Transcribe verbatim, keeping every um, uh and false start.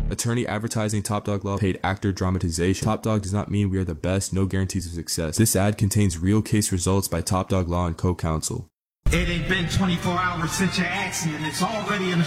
Attorney advertising Top Dog Law paid actor dramatization. Top Dog does not mean we are the best, no guarantees of success. This ad contains real case results by Top Dog Law and co-counsel. It ain't been twenty-four hours since your accident, it's already in the